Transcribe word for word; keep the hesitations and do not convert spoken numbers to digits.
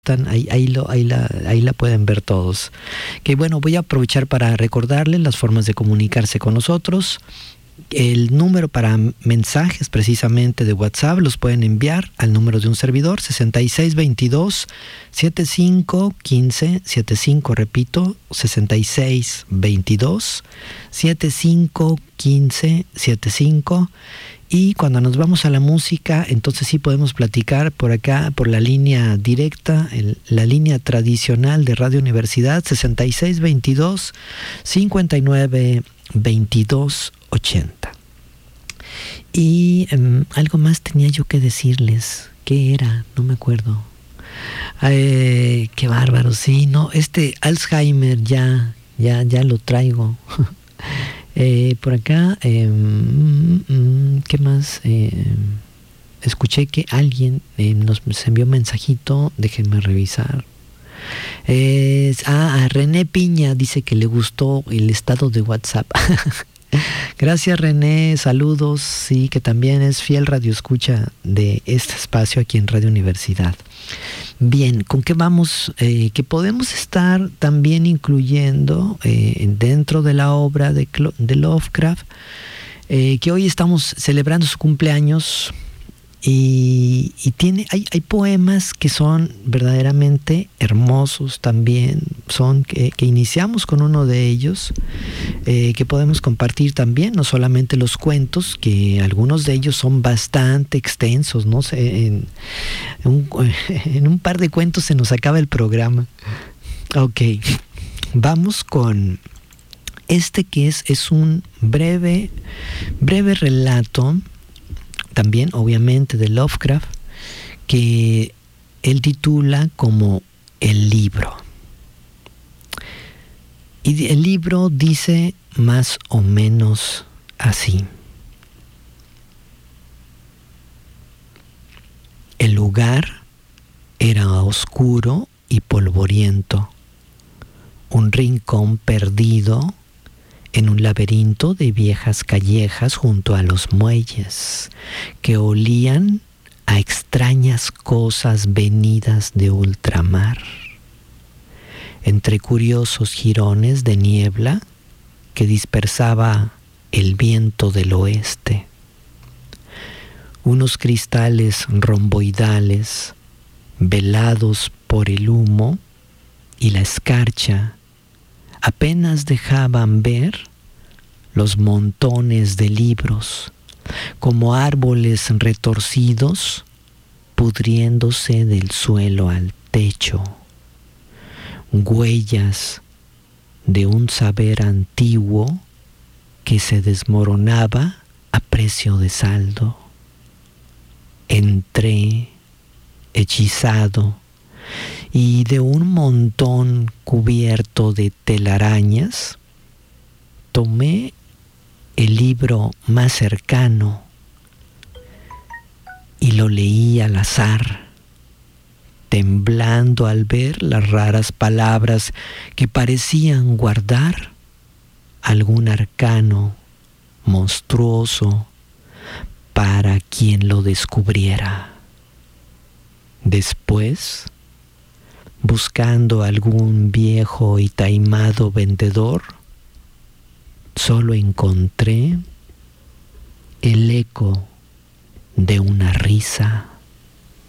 Ahí, ahí, lo, ahí, la, ahí la pueden ver todos. Que bueno, voy a aprovechar para recordarles las formas de comunicarse con nosotros. El número para mensajes precisamente de WhatsApp los pueden enviar al número de un servidor, sesenta y seis veintidós setenta y cinco quince setenta y cinco, repito, sesenta y seis veintidós setenta y cinco quince setenta y cinco. Y cuando nos vamos a la música, entonces sí podemos platicar por acá, por la línea directa, el, la línea tradicional de Radio Universidad, sesenta y seis veintidós cincuenta y nueve veintidós ochenta. Y um, algo más tenía yo que decirles. ¿Qué era? No me acuerdo. Eh, qué bárbaro, sí, no, este Alzheimer ya, ya, ya lo traigo. Eh, por acá, eh, ¿qué más? Eh, escuché que alguien eh, nos envió un mensajito, déjenme revisar. Eh, ah, a René Piña dice que le gustó el estado de WhatsApp. Gracias, René, saludos, sí, que también es fiel radioescucha de este espacio aquí en Radio Universidad. Bien, ¿con qué vamos? Eh, que podemos estar también incluyendo eh, dentro de la obra de, de Lovecraft, eh, que hoy estamos celebrando su cumpleaños, y, y tiene, hay, hay poemas que son verdaderamente hermosos también, son que, que iniciamos con uno de ellos, eh, que podemos compartir también, no solamente los cuentos, que algunos de ellos son bastante extensos, no sé, en, en, un, en un par de cuentos se nos acaba el programa. Ok, vamos con este que es, es un breve, breve relato, también obviamente de Lovecraft, que él titula como El libro. Y el libro dice más o menos así. El lugar era oscuro y polvoriento, un rincón perdido en un laberinto de viejas callejas junto a los muelles, que olían a extrañas cosas venidas de ultramar. Entre curiosos jirones de niebla que dispersaba el viento del oeste, unos cristales romboidales velados por el humo y la escarcha apenas dejaban ver los montones de libros, como árboles retorcidos pudriéndose del suelo al techo, huellas de un saber antiguo que se desmoronaba a precio de saldo. Entré hechizado, y de un montón cubierto de telarañas tomé el libro más cercano y lo leí al azar, temblando al ver las raras palabras que parecían guardar algún arcano monstruoso para quien lo descubriera. Después, buscando algún viejo y taimado vendedor, solo encontré el eco de una risa.